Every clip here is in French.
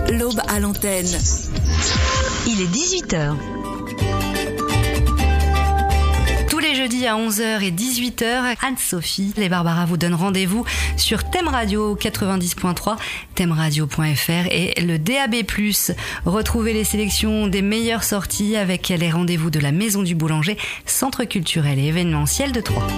L'Aube à l'antenne. Il est 18h. Tous les jeudis à 11h et 18h, Anne-Sophie et Barbara vous donnent rendez-vous sur Thème Radio 90.3, thèmeradio.fr et le DAB+. Retrouvez les sélections des meilleures sorties avec les rendez-vous de la Maison du Boulanger, centre culturel et événementiel de Troyes.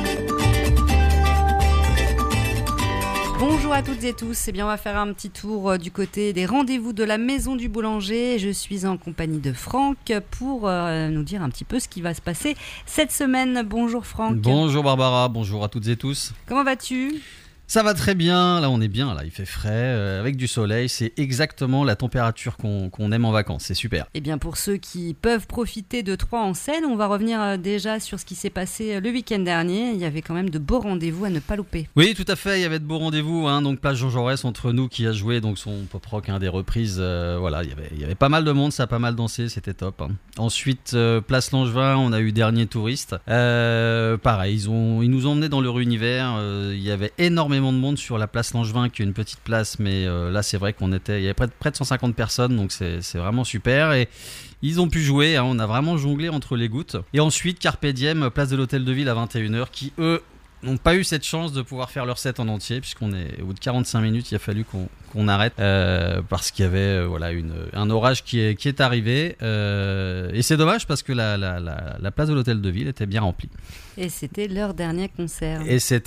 Bonjour à toutes et tous, on va faire un petit tour du côté des rendez-vous de la Maison du Boulanger. Je suis en compagnie de Franck pour nous dire un petit peu ce qui va se passer cette semaine. Bonjour Franck. Bonjour Barbara, bonjour à toutes et tous. Comment vas-tu ? Ça va très bien, là on est bien, là il fait frais, avec du soleil, c'est exactement la température qu'on aime en vacances, c'est super. Eh bien pour ceux qui peuvent profiter de Troyes en Seine, on va revenir déjà sur ce qui s'est passé le week-end dernier. Il y avait quand même de beaux rendez-vous à ne pas louper. Oui tout à fait, il y avait de beaux rendez-vous, donc place Jean Jaurès entre nous qui a joué donc son pop rock, des reprises, voilà, il y avait pas mal de monde, ça a pas mal dansé, c'était top. Ensuite place Langevin, on a eu Dernier Touriste, pareil, ils nous ont emmenés dans leur univers, il y avait énormément de monde sur la place Langevin qui est une petite place, mais là c'est vrai il y avait près de 150 personnes, donc c'est vraiment super et ils ont pu jouer, on a vraiment jonglé entre les gouttes. Et ensuite Carpe Diem, place de l'Hôtel de Ville à 21h qui eux n'ont pas eu cette chance de pouvoir faire leur set en entier, puisqu'on est au bout de 45 minutes, il a fallu qu'on arrête parce qu'il y avait un orage qui est arrivé et c'est dommage parce que la place de l'Hôtel de Ville était bien remplie. Et c'était leur dernier concert.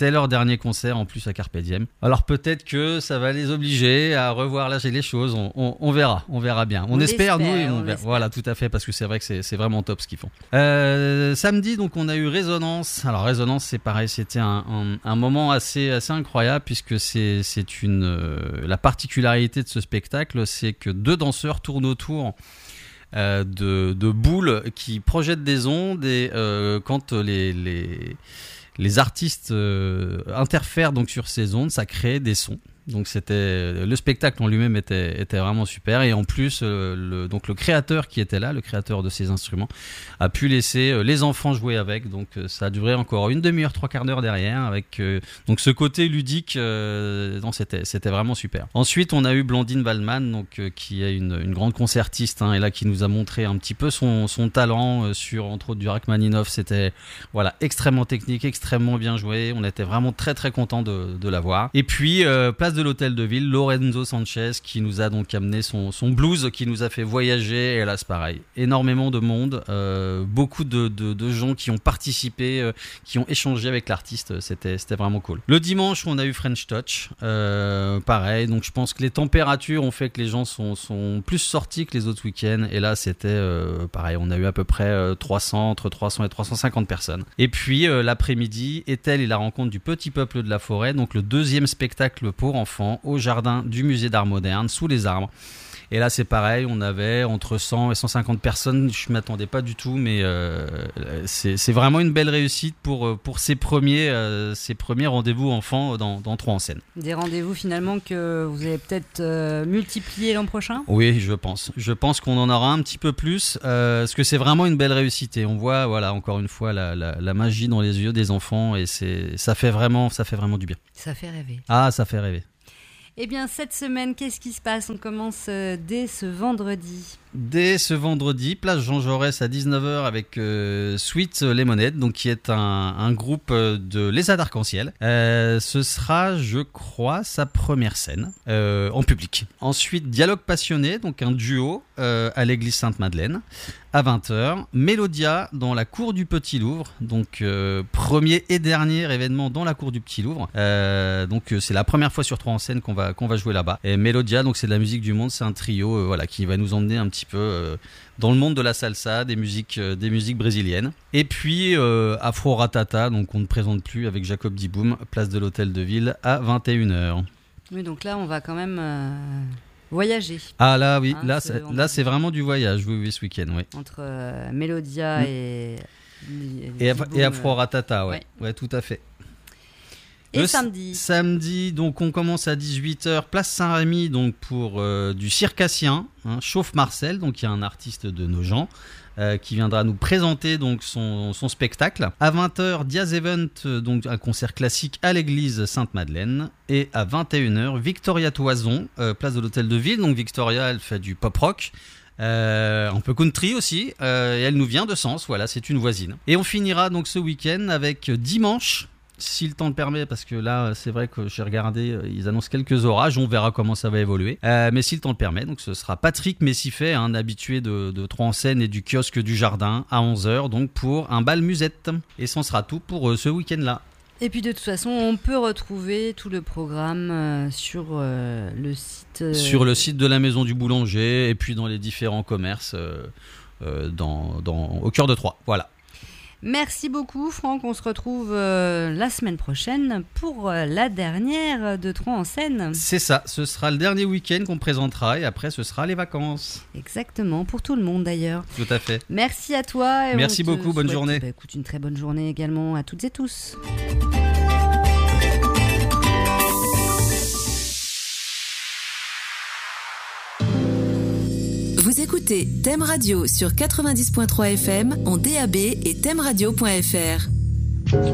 En plus à Carpe Diem. Alors peut-être que ça va les obliger à revoir les choses, on verra bien. On espère, nous, et on verra. Voilà, tout à fait, parce que c'est vrai que c'est vraiment top ce qu'ils font. Samedi, donc on a eu Résonance. Alors Résonance, c'est pareil, c'était un moment assez incroyable, puisque c'est la particularité de ce spectacle, c'est que deux danseurs tournent autour de boules qui projettent des ondes et quand les artistes interfèrent donc sur ces ondes, ça crée des sons. Donc le spectacle en lui-même était vraiment super, et en plus donc le créateur qui était là, le créateur de ces instruments, a pu laisser les enfants jouer avec, donc ça a duré encore une demi-heure, 3/4 d'heure derrière, avec donc ce côté ludique, c'était vraiment super. Ensuite on a eu Blandine Waldman, donc qui est une grande concertiste, et là qui nous a montré un petit peu son talent sur entre autres du Rachmaninoff. C'était extrêmement technique, extrêmement bien joué, on était vraiment très très content de la voir. Et puis place de l'Hôtel de Ville, Lorenzo Sanchez qui nous a donc amené son blues, qui nous a fait voyager, et là c'est pareil, énormément de monde, beaucoup de gens qui ont participé, qui ont échangé avec l'artiste, c'était vraiment cool. Le dimanche on a eu French Touch, pareil, donc je pense que les températures ont fait que les gens sont plus sortis que les autres week-ends, et là c'était pareil, on a eu à peu près entre 300 et 350 personnes. Et puis l'après-midi, Ethel et la rencontre du petit peuple de la forêt, donc le deuxième spectacle pour enfants au jardin du musée d'art moderne, sous les arbres. Et là c'est pareil, on avait entre 100 et 150 personnes, je ne m'attendais pas du tout, mais c'est vraiment une belle réussite pour ces premiers rendez-vous enfants dans Troyes en Seine. Des rendez-vous finalement que vous allez peut-être multiplier l'an prochain ? Oui, je pense qu'on en aura un petit peu plus, parce que c'est vraiment une belle réussite, et on voit encore une fois la magie dans les yeux des enfants, et ça fait vraiment du bien. Ça fait rêver. Ah, ça fait rêver. Eh bien, cette semaine, qu'est-ce qui se passe ? On commence dès ce vendredi. Dès ce vendredi, place Jean Jaurès à 19h avec Sweet Lemonade, donc qui est un groupe de l'ESA d'Arc-en-Ciel. Ce sera, je crois, sa première scène en public. Ensuite, Dialogue Passionné, donc un duo à l'église Sainte-Madeleine à 20h. Mélodia dans la cour du Petit Louvre, donc premier et dernier événement dans la cour du Petit Louvre. Donc c'est la première fois sur Troyes en Seine qu'on va jouer là-bas. Et Mélodia, donc c'est de la musique du monde, c'est un trio qui va nous emmener un petit peu dans le monde de la salsa, des musiques brésiliennes. Et puis Afro Ratata, donc on ne présente plus, avec Jacob Diboum, place de l'Hôtel de Ville à 21h. Oui, donc là on va quand même voyager. Ah là oui, là c'est vraiment du voyage, oui, ce week-end, oui. Entre Mélodia et Afro Ratata, ouais, tout à fait. Et samedi. Samedi, donc on commence à 18h, place Saint-Rémy, donc pour du circassien, Chauffe Marcel, donc il y a un artiste de Nogent. Qui viendra nous présenter donc son spectacle. À 20h, Diaz Event, donc un concert classique à l'église Sainte-Madeleine. Et à 21h, Victoria Toison, place de l'Hôtel de Ville. Donc Victoria, elle fait du pop-rock. Un peu country aussi, et elle nous vient de Sens, voilà, c'est une voisine. Et on finira donc ce week-end avec dimanche, si le temps le permet, parce que là c'est vrai que j'ai regardé, ils annoncent quelques orages, on verra comment ça va évoluer, mais si le temps le permet, donc ce sera Patrick Messifet, un habitué de Trois-en-Seine et du kiosque du Jardin, à 11h, donc pour un bal musette. Et ça sera tout pour ce week-end-là. Et puis de toute façon, on peut retrouver tout le programme sur le site... Sur le site de la Maison du Boulanger, et puis dans les différents commerces au cœur de Troyes, voilà. Merci beaucoup Franck, on se retrouve la semaine prochaine pour la dernière de Trois-en-Seine. C'est ça, ce sera le dernier week-end qu'on présentera et après ce sera les vacances. Exactement, pour tout le monde d'ailleurs. Tout à fait. Merci à toi. Et merci beaucoup, bonne journée. Écoute, une très bonne journée également à toutes et tous. Vous écoutez Thème Radio sur 90.3 FM en DAB et thèmeradio.fr.